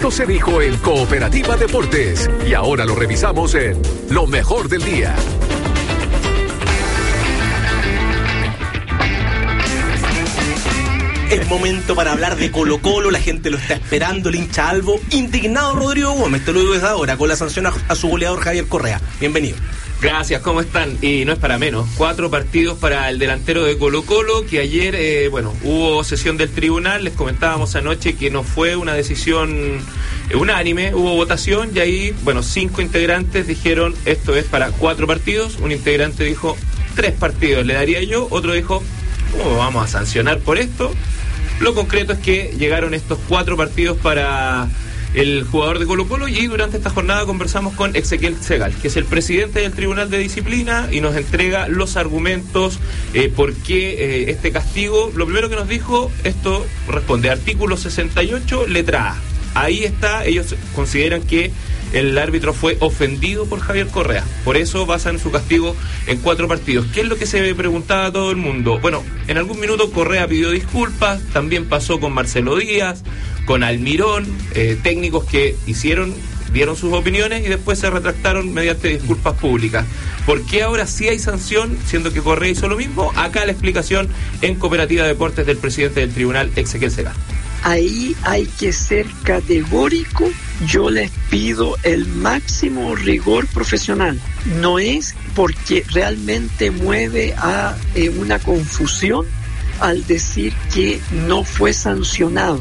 Esto se dijo en Cooperativa Deportes y ahora lo revisamos en Lo Mejor del Día. Es momento para hablar de Colo-Colo, la gente lo está esperando, el hincha albo, indignado Rodrigo Gómez, te lo digo desde ahora, con la sanción a su goleador Javier Correa. Bienvenido. Gracias, ¿cómo están? Y no es para menos, 4 partidos para el delantero de Colo-Colo, que ayer, hubo sesión del tribunal, les comentábamos anoche que no fue una decisión unánime, hubo votación y ahí, 5 integrantes dijeron esto es para 4 partidos, un integrante dijo 3 partidos le daría yo, otro dijo ¿cómo vamos a sancionar por esto? Lo concreto es que llegaron estos 4 partidos para el jugador de Colo-Colo y durante esta jornada conversamos con Ezequiel Segal, que es el presidente del Tribunal de Disciplina y nos entrega los argumentos por qué este castigo. Lo primero que nos dijo, esto responde artículo 68, letra A. Ahí está, ellos consideran que el árbitro fue ofendido por Javier Correa, por eso basan su castigo en 4 partidos. ¿Qué es lo que se preguntaba todo el mundo? Bueno, en algún minuto Correa pidió disculpas, también pasó con Marcelo Díaz, con Almirón, técnicos que dieron sus opiniones y después se retractaron mediante disculpas públicas. ¿Por qué ahora sí hay sanción, siendo que Correa hizo lo mismo? Acá la explicación en Cooperativa Deportes del presidente del tribunal, Ezequiel Segal. Ahí hay que ser categórico. Yo les pido el máximo rigor profesional. No es porque realmente mueve a una confusión al decir que no fue sancionado.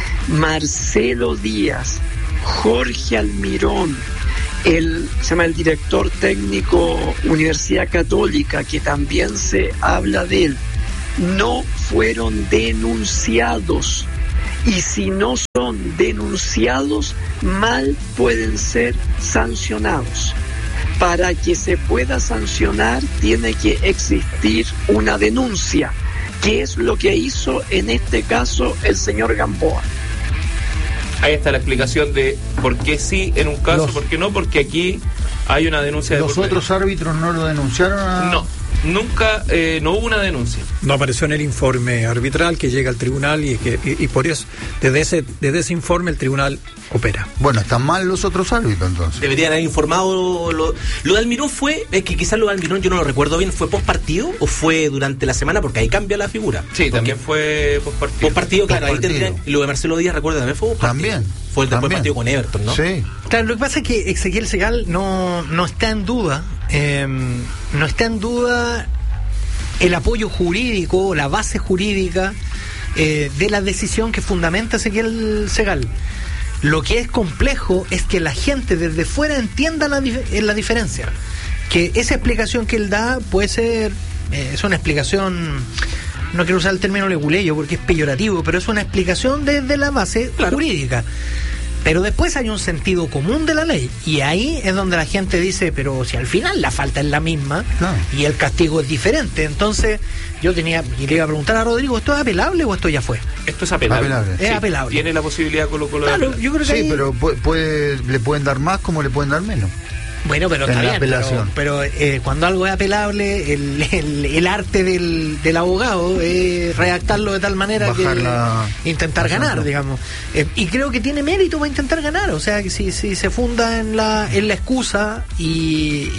Marcelo Díaz, Jorge Almirón, se llama el director técnico Universidad Católica, que también se habla de él, no fueron denunciados. Y si no son denunciados, mal pueden ser sancionados. Para que se pueda sancionar, tiene que existir una denuncia, que es lo que hizo en este caso el señor Gamboa. Ahí está la explicación de por qué sí en un caso, por qué no, porque aquí hay una denuncia de ¿Los otros árbitros no lo denunciaron? No, nunca, no hubo una denuncia. No apareció en el informe arbitral que llega al tribunal y por eso, desde ese informe el tribunal opera. Bueno, están mal los otros árbitros entonces. Deberían haber informado. Lo de Almirón es que quizás lo de Almirón yo no lo recuerdo bien, ¿fue post partido o fue durante la semana? Porque ahí cambia la figura. Sí, porque también fue post partido. Post partido, claro, ahí tendrían. Y lo de Marcelo Díaz, recuerda, también fue post partido. También. Fue el después partido con Everton, ¿no? Sí. Claro, lo que pasa es que Ezequiel Segal no está en duda. No está en duda el apoyo jurídico, la base jurídica de la decisión que fundamenta Ezequiel Segal. Lo que es complejo es que la gente desde fuera entienda la diferencia. Que esa explicación que él da puede ser, es una explicación, no quiero usar el término leguleyo porque es peyorativo, pero es una explicación desde la base jurídica. Pero después hay un sentido común de la ley y ahí es donde la gente dice, pero si al final la falta es la misma y el castigo es diferente. Entonces yo le iba a preguntar a Rodrigo, ¿esto es apelable o esto ya fue? Esto es apelable. Es apelable. Tiene la posibilidad Colo-Colo de apelar. Yo creo que ahí... pero le pueden dar más como le pueden dar menos. Bueno, pero está bien, pero cuando algo es apelable, el arte del abogado es redactarlo de tal manera que intentar ganar, digamos. Y creo que tiene mérito para intentar ganar, o sea, que si se funda en la excusa y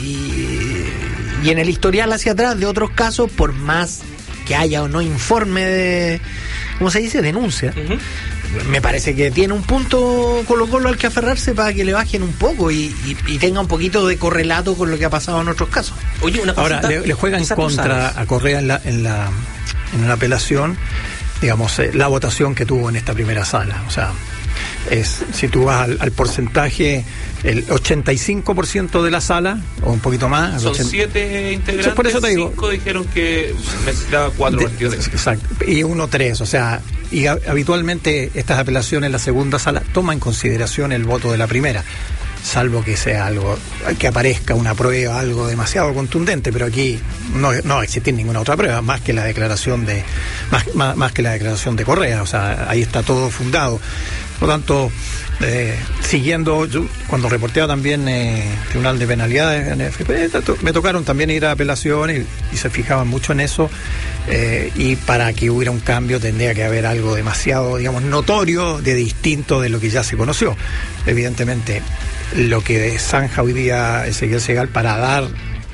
en el historial hacia atrás de otros casos, por más que haya o no informe de, ¿cómo se dice?, denuncia. Me parece que tiene un punto Colo-Colo al que aferrarse para que le bajen un poco y tenga un poquito de correlato con lo que ha pasado en otros casos. Oye, una ahora le juegan contra a Correa en la apelación, digamos, la votación que tuvo en esta primera sala. O sea, si tú vas al porcentaje, el 85% de la sala, o un poquito más. Son 7 integrantes, por eso te digo, 5 dijeron que necesitaba 4 partidos. Exacto, y 3, o sea, y habitualmente estas apelaciones, la segunda sala, toma en consideración el voto de la primera, salvo que sea algo, que aparezca una prueba, algo demasiado contundente, pero aquí no va a existir ninguna otra prueba, más que la declaración de Correa, o sea, ahí está todo fundado. Por lo tanto, siguiendo, yo cuando reporteaba también Tribunal de Penalidades en NFP, me tocaron también ir a apelaciones y se fijaban mucho en eso, y para que hubiera un cambio tendría que haber algo demasiado, digamos, notorio, de distinto de lo que ya se conoció. Evidentemente, lo que zanja hoy día Ezequiel Segal para dar,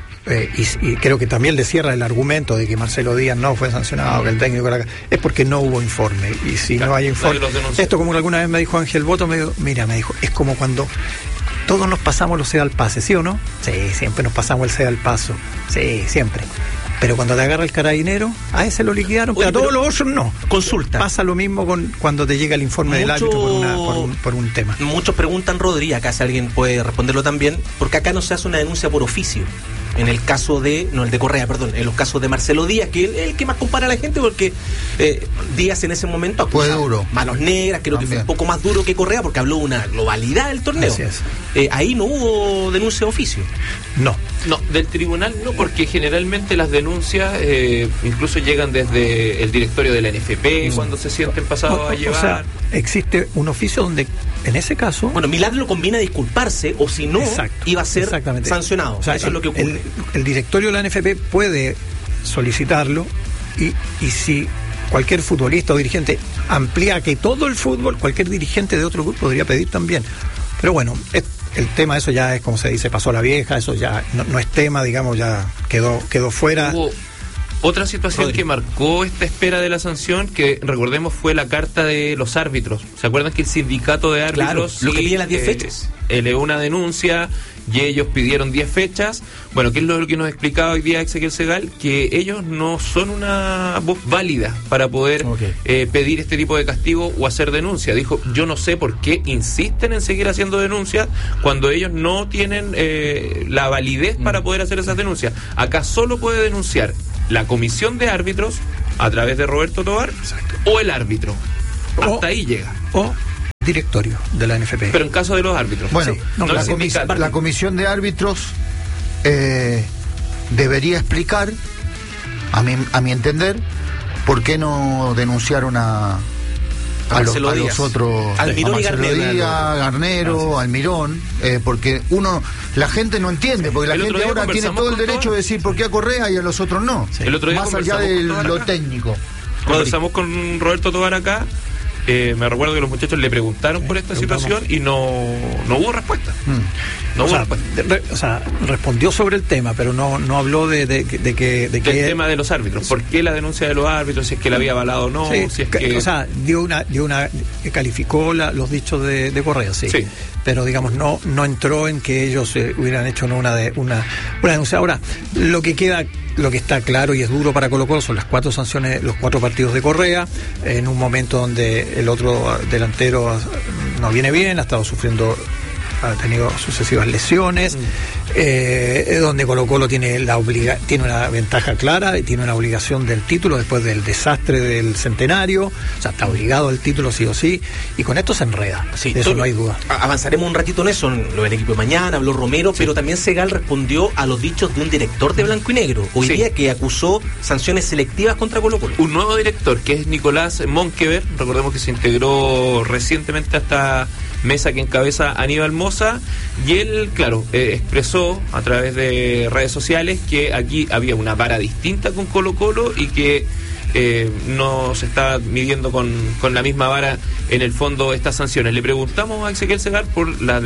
y creo que también le cierra el argumento de que Marcelo Díaz no fue sancionado, que el técnico es porque no hubo informe, y si no hay informe, esto, como alguna vez me dijo Ángel Boto, me dijo, es como cuando todos nos pasamos los Sedal Pase, ¿sí o no? Sí, siempre nos pasamos el Sedal Paso, sí, siempre. Pero cuando te agarra el carabinero, a ese lo liquidaron, pero a todos los otros no. Consulta. Pasa lo mismo cuando te llega el informe del árbitro por un tema. Muchos preguntan, Rodri, acá si alguien puede responderlo también, porque acá no se hace una denuncia por oficio. En el caso de, no el de Correa, perdón, en los casos de Marcelo Díaz, que es el que más compara a la gente, porque Díaz en ese momento acusa fue duro. manos negras, creo que fue un poco más duro que Correa, porque habló de una globalidad del torneo. Así es. Ahí no hubo denuncia de oficio. No, del tribunal no, porque generalmente las denuncias incluso llegan desde el directorio de la NFP, cuando se sienten pasados a llevar. O sea, existe un oficio donde, en ese caso... Bueno, Milad lo conviene a disculparse, o si no, iba a ser sancionado. O sea, eso es lo que ocurre. El directorio de la NFP puede solicitarlo, y si cualquier futbolista o dirigente amplía que todo el fútbol, cualquier dirigente de otro grupo podría pedir también. Pero bueno, el tema, eso ya es, como se dice, pasó a la vieja, eso ya no es tema, digamos, ya quedó fuera. Hubo otra situación que marcó esta espera de la sanción, que recordemos fue la carta de los árbitros. ¿Se acuerdan que el sindicato de árbitros, lo que pide las 10 fechas, elevó una denuncia y ellos pidieron 10 fechas? Bueno, ¿qué es lo que nos explicaba hoy día Ezequiel Segal? Que ellos no son una voz válida para poder pedir este tipo de castigo o hacer denuncia. Dijo, yo no sé por qué insisten en seguir haciendo denuncias cuando ellos no tienen la validez para poder hacer esas denuncias. Acá solo puede denunciar la comisión de árbitros a través de Roberto Tovar. Exacto. O el árbitro. Hasta ahí llega. O directorio de la NFP. Pero en caso de los árbitros. Bueno, sí, la comisión de árbitros debería explicar, a mi entender, por qué no denunciaron a los otros, Almirón y Garnero, Almirón, porque la gente no entiende, porque la gente ahora tiene todo el derecho de decir por qué a Correa y a los otros no, el otro día más allá de lo técnico. Conversamos con Roberto Tovar acá. Me recuerdo que los muchachos le preguntaron por esta situación y no hubo respuesta. O sea, respondió sobre el tema, pero no habló de que del tema de los árbitros. ¿Por qué la denuncia de los árbitros? Si es que la había avalado o no. Sí, si es que... O sea, calificó los dichos de Correa, sí. Pero digamos no entró en que ellos hubieran hecho una denuncia. Ahora, lo que está claro y es duro para Colo-Colo son las 4 sanciones, los 4 partidos de Correa, en un momento donde el otro delantero no viene bien, ha ha tenido sucesivas lesiones, donde Colo-Colo tiene una ventaja clara y tiene una obligación del título después del desastre del centenario, o sea, está obligado al título sí o sí, y con esto se enreda, de eso no hay duda. Avanzaremos un ratito en eso, en lo del equipo de mañana, habló Romero, pero también Segal respondió a los dichos de un director de Blanco y Negro, hoy día, que acusó sanciones selectivas contra Colo-Colo. Un nuevo director, que es Nicolás Monkever, recordemos que se integró recientemente a esta mesa que encabeza Aníbal Mosa, y él, claro, expresó a través de redes sociales que aquí había una vara distinta con Colo-Colo y que no se está midiendo con la misma vara en el fondo estas sanciones. Le preguntamos a Ezequiel Segal por la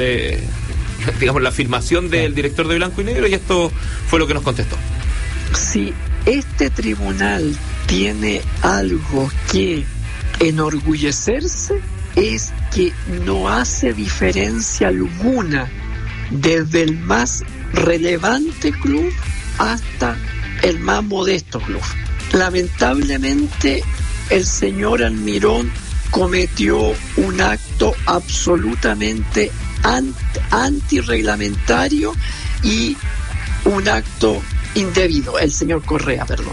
afirmación del director de Blanco y Negro, y esto fue lo que nos contestó. Si este tribunal tiene algo que enorgullecerse, es que no hace diferencia alguna desde el más relevante club hasta el más modesto club. Lamentablemente, el señor Almirón cometió un acto absolutamente antirreglamentario y un acto indebido, el señor Correa, perdón.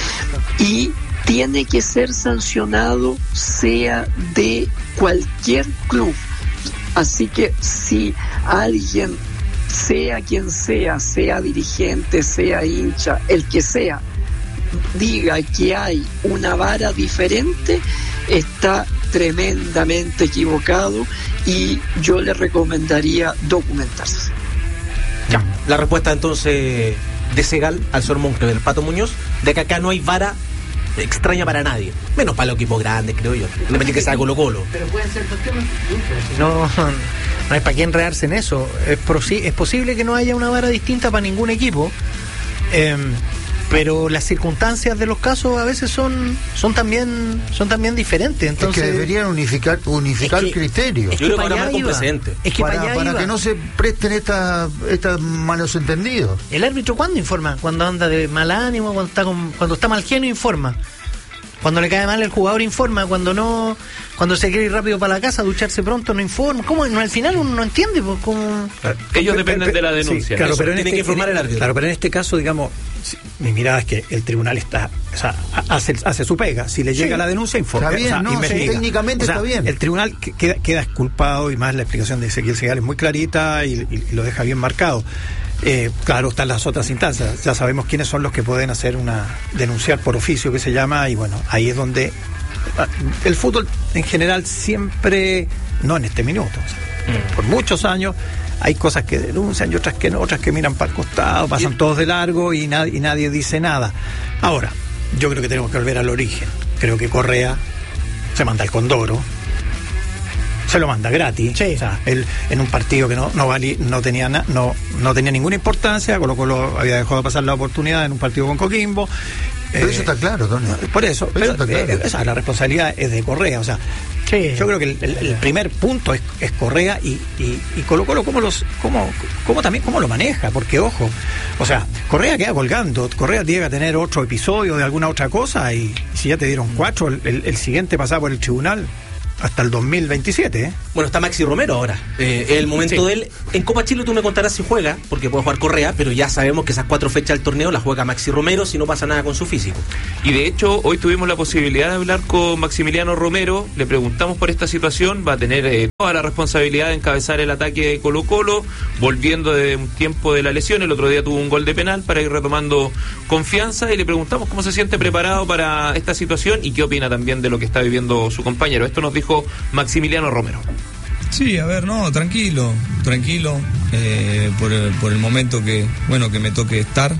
Y tiene que ser sancionado sea de cualquier club. Así que si alguien, sea quien sea dirigente, sea hincha, el que sea, diga que hay una vara diferente, está tremendamente equivocado y yo le recomendaría documentarse. Ya, la respuesta entonces de Segal al señor Moncrief del Pato Muñoz, de que acá no hay vara extraña para nadie, menos para los equipos grandes, creo yo. No me que sea Colo-Colo. Pero pueden ser dos temas distintos. No hay para qué enredarse en eso. Es posible que no haya una vara distinta para ningún equipo, pero las circunstancias de los casos a veces son también diferentes. Entonces, es que deberían unificar el criterio. Yo creo que ahora más con precedentes. Es que para que no se presten estas malos entendidos. ¿El árbitro cuándo informa? Cuando anda de mal ánimo, cuando está mal genio, informa. Cuando le cae mal el jugador, informa. Cuando se quiere ir rápido para la casa, ducharse pronto, no informa. ¿Cómo? No, al final uno no entiende. Pues, ¿cómo? Ellos dependen de la denuncia. Sí, claro, pero tiene que informar el árbitro. Claro, pero en este caso, digamos, mi mirada es que el tribunal hace su pega. Si le llega la denuncia, informa. Está bien, técnicamente está bien. El tribunal queda exculpado, y más la explicación de Ezequiel Segal es muy clarita y lo deja bien marcado. Claro, están las otras instancias. Ya sabemos quiénes son los que pueden denunciar por oficio, que se llama, y bueno, ahí es donde el fútbol en general siempre, no en este minuto, por muchos años hay cosas que denuncian y otras que no, otras que miran para el costado, pasan todos de largo y nadie dice nada. Ahora, yo creo que tenemos que volver al origen. Creo que Correa se manda al Condoro, se lo manda gratis. Sí. O sea, él en un partido que no tenía ninguna importancia, Colo-Colo había dejado pasar la oportunidad en un partido con Coquimbo. Pero eso está claro, Tony. Por eso, está claro. La responsabilidad es de Correa. O sea, sí. Yo creo que el primer punto es Correa y Colo-Colo cómo lo maneja, porque ojo, o sea, Correa queda colgando, Correa llega a tener otro episodio de alguna otra cosa, y si ya te dieron 4, el siguiente pasaba por el tribunal hasta el 2027, Bueno, está Maxi Romero ahora. El momento de él. En Copa Chile tú me contarás si juega, porque puede jugar Correa, pero ya sabemos que esas 4 fechas del torneo las juega Maxi Romero si no pasa nada con su físico. Y de hecho, hoy tuvimos la posibilidad de hablar con Maximiliano Romero, le preguntamos por esta situación, va a tener toda la responsabilidad de encabezar el ataque de Colo-Colo, volviendo de un tiempo de la lesión. El otro día tuvo un gol de penal para ir retomando confianza, y le preguntamos cómo se siente preparado para esta situación y qué opina también de lo que está viviendo su compañero. Esto nos dijo Maximiliano Romero. Sí, a ver, no, tranquilo, por el momento que me toque estar.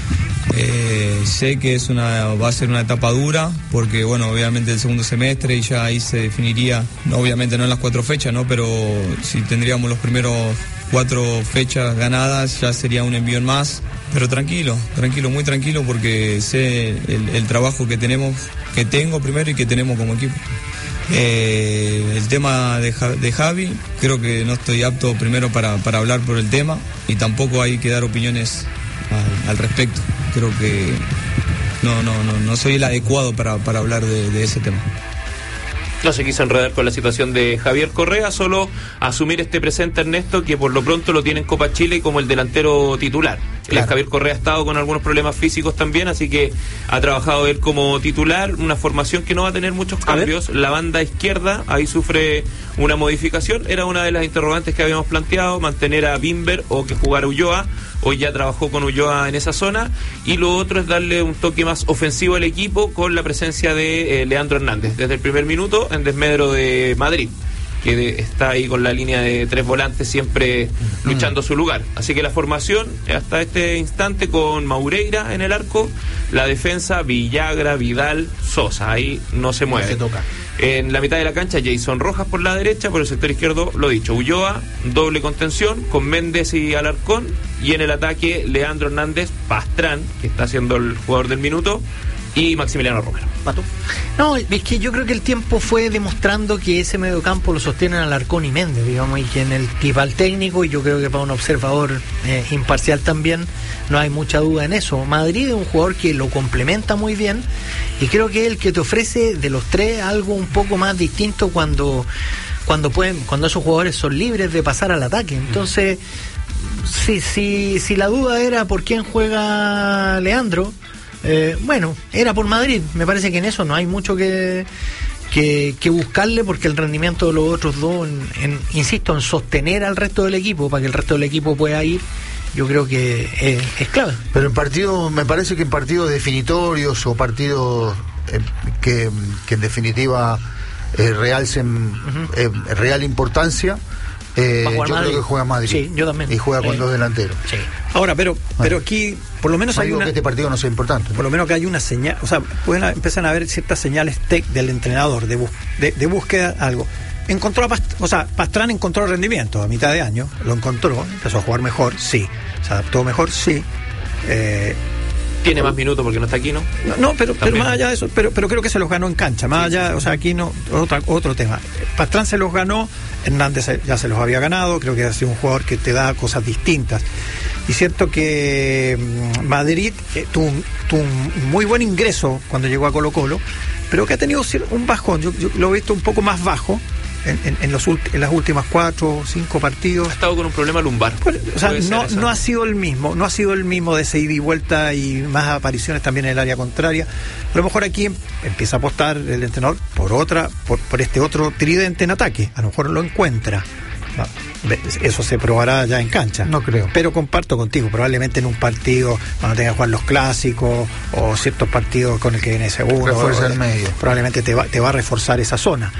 Sé que va a ser una etapa dura, porque obviamente el segundo semestre, y ya ahí se definiría, obviamente no en las 4 fechas, pero si tendríamos los primeros 4 fechas ganadas, ya sería un envío más. Pero tranquilo, muy tranquilo, porque sé el trabajo que tengo primero y que tenemos como equipo. El tema de Javi, creo que no estoy apto primero para hablar por el tema, y tampoco hay que dar opiniones al respecto. Creo que no soy el adecuado para hablar de ese tema. No se quiso enredar con la situación de Javier Correa, solo asumir este presente, Ernesto, que por lo pronto lo tiene en Copa Chile como el delantero titular. Claro. Javier Correa ha estado con algunos problemas físicos también, así que ha trabajado él como titular, una formación que no va a tener muchos cambios. La banda izquierda, ahí sufre una modificación, era una de las interrogantes que habíamos planteado, mantener a Bimber o que jugara Ulloa. Hoy ya trabajó con Ulloa en esa zona, y lo otro es darle un toque más ofensivo al equipo con la presencia de Leandro Hernández desde el primer minuto en desmedro de Madrid, que está ahí con la línea de 3 volantes siempre luchando su lugar. Así que la formación hasta este instante con Maureira en el arco, la defensa Villagra, Vidal, Sosa, ahí no se mueve. No se toca. En la mitad de la cancha, Jason Rojas por la derecha, por el sector izquierdo, lo dicho, Ulloa, doble contención con Méndez y Alarcón, y en el ataque Leandro Hernández, Pastrán, que está siendo el jugador del minuto, y Maximiliano Romero. ¿Pato? No, es que yo creo que el tiempo fue demostrando que ese mediocampo lo sostienen Alarcón y Méndez, digamos, y que en el tipal técnico, y yo creo que para un observador imparcial también, no hay mucha duda en eso. Madrid es un jugador que lo complementa muy bien, y creo que es el que te ofrece de los 3 algo un poco más distinto cuando esos jugadores son libres de pasar al ataque. Entonces, si la duda era por quién juega Leandro, era por Madrid. Me parece que en eso no hay mucho que buscarle, porque el rendimiento de los otros dos, insisto, en sostener al resto del equipo para que el resto del equipo pueda ir, yo creo que es clave. Pero me parece que en partidos definitorios o partidos que en definitiva realcen real importancia. Yo creo que juega Madrid. Sí, yo también. Y juega con 2 delanteros. Sí. Ahora, pero aquí, por lo menos no hay digo una... que este partido no sea importante. Por lo menos que hay una señal, o sea, empiezan a haber ciertas señales del entrenador de búsqueda, algo. Encontró Pastrán encontró rendimiento a mitad de año, lo encontró, empezó a jugar mejor, sí. Se adaptó mejor, sí. Tiene más minutos porque no está aquí, ¿no? No, pero más allá de eso, pero creo que se los ganó en cancha, más allá, o sea, aquí no, otro tema. Pastrán se los ganó, Hernández ya se los había ganado, creo que ha sido un jugador que te da cosas distintas. Y cierto que Madrid tuvo un muy buen ingreso cuando llegó a Colo-Colo, pero que ha tenido un bajón, yo lo he visto un poco más bajo en las últimas 4 o 5 partidos. Ha estado con un problema lumbar. O sea, no ha sido el mismo de ese ida y vuelta y más apariciones también en el área contraria. A lo mejor aquí empieza a apostar el entrenador por este otro tridente en ataque. A lo mejor lo encuentra. Eso se probará ya en cancha. No creo. Pero comparto contigo, probablemente en un partido cuando tenga que jugar los clásicos o ciertos partidos con el que viene segundo, refuerza el medio. Probablemente te va a reforzar esa zona.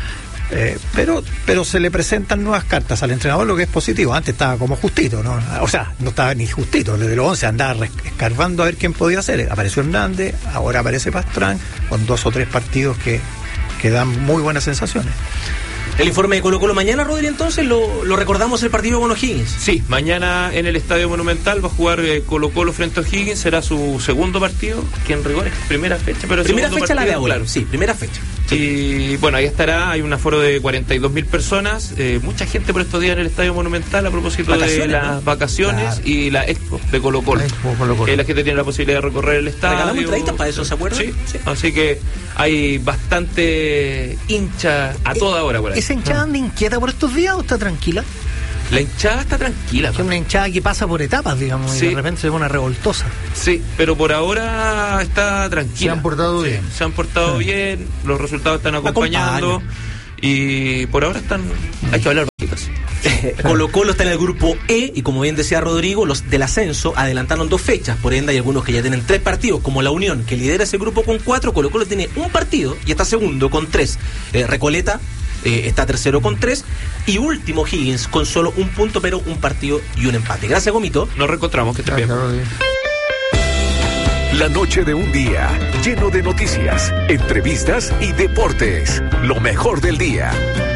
Pero se le presentan nuevas cartas al entrenador, lo que es positivo. Antes estaba como justito, ¿no? O sea, no estaba ni justito, desde los 11 andaba escarbando a ver quién podía hacer. Apareció Hernández, ahora aparece Pastrán, con 2 o 3 partidos que dan muy buenas sensaciones. El informe de Colo-Colo mañana, Rodri, entonces, ¿lo recordamos el partido con O'Higgins? Sí, mañana en el Estadio Monumental va a jugar Colo-Colo frente a O'Higgins, será su segundo partido, que en rigor es primera fecha, pero primera fecha partido, la de ahora, claro. Sí, primera fecha. Y bueno, ahí estará, hay un aforo de 42.000 personas, mucha gente por estos días en el Estadio Monumental a propósito de las vacaciones, claro. Y la Expo de Colo-Colo. La gente tiene la posibilidad de recorrer el estadio. Regalamos entraditas para eso, ¿se acuerdan? Sí. Así que hay bastante hincha a toda hora por ahí. ¿Esa hinchada anda inquieta por estos días o está tranquila? La hinchada está tranquila. Es una hinchada que pasa por etapas, digamos, y de repente se pone revoltosa. Sí, pero por ahora está tranquila. Se han portado bien. Se han portado bien, los resultados están acompañando. Y por ahora hay que hablar bajitas. Colo-Colo está en el grupo E y, como bien decía Rodrigo, los del ascenso adelantaron 2 fechas, por ende hay algunos que ya tienen 3 partidos, como la Unión, que lidera ese grupo con 4. Colo-Colo tiene un partido y está segundo con 3. Recoleta está tercero con 3 y último Higgins con solo 1 punto, pero un partido y un empate. Gracias, Gomito. Nos reencontramos, que estés bien. La noche de un día lleno de noticias, entrevistas y deportes. Lo mejor del día.